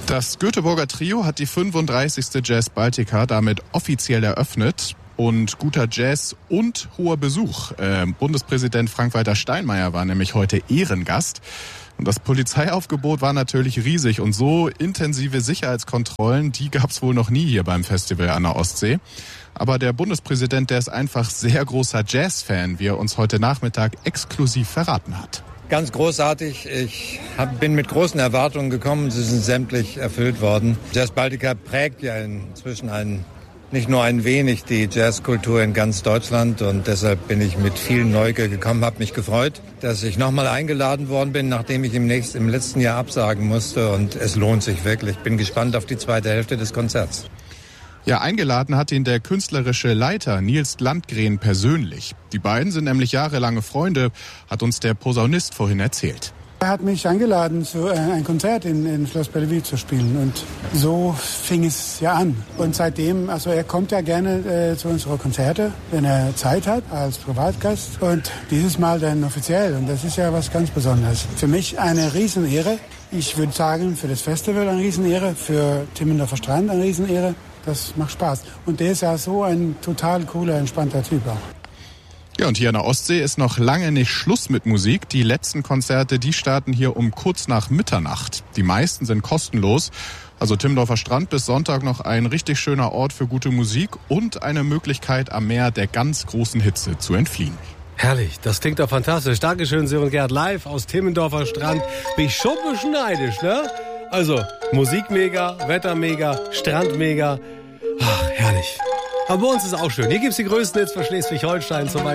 Das Göteborger Trio hat die 35. Jazz Baltica damit offiziell eröffnet. Und guter Jazz und hoher Besuch. Bundespräsident Frank-Walter Steinmeier war nämlich heute Ehrengast. Und das Polizeiaufgebot war natürlich riesig. Und so intensive Sicherheitskontrollen, die gab es wohl noch nie hier beim Festival an der Ostsee. Aber der Bundespräsident, der ist einfach sehr großer Jazz-Fan, wie er uns heute Nachmittag exklusiv verraten hat. Ganz großartig. Ich bin mit großen Erwartungen gekommen. Sie sind sämtlich erfüllt worden. Jazz Baltica prägt ja inzwischen nicht nur ein wenig die Jazzkultur in ganz Deutschland. Und deshalb bin ich mit viel Neugier gekommen, habe mich gefreut, dass ich nochmal eingeladen worden bin, nachdem ich im letzten Jahr absagen musste. Und es lohnt sich wirklich. Ich bin gespannt auf die zweite Hälfte des Konzerts. Ja, eingeladen hat ihn der künstlerische Leiter Nils Landgren persönlich. Die beiden sind nämlich jahrelange Freunde, hat uns der Posaunist vorhin erzählt. Er hat mich eingeladen, zu ein Konzert in Schloss Bellevue zu spielen. Und so fing es ja an. Und seitdem, also er kommt ja gerne zu unseren Konzerten, wenn er Zeit hat, als Privatgast. Und dieses Mal dann offiziell. Und das ist ja was ganz Besonderes. Für mich eine Riesenehre. Ich würde sagen, für das Festival eine Riesenehre, für Timmendorfer Strand eine Riesenehre. Das macht Spaß. Und der ist ja so ein total cooler, entspannter Typ auch. Ja, und hier an der Ostsee ist noch lange nicht Schluss mit Musik. Die letzten Konzerte, die starten hier um kurz nach Mitternacht. Die meisten sind kostenlos. Also Timmendorfer Strand bis Sonntag noch ein richtig schöner Ort für gute Musik und eine Möglichkeit, am Meer der ganz großen Hitze zu entfliehen. Herrlich, das klingt doch fantastisch. Dankeschön, Sören Gerd, live aus Timmendorfer Strand. Bin ich schon ein bisschen neidisch, ne? Also, Musik mega, Wetter mega, Strand mega. Ach, herrlich. Aber bei uns ist es auch schön. Hier gibt's die größten Hits für Schleswig-Holstein zum Beispiel.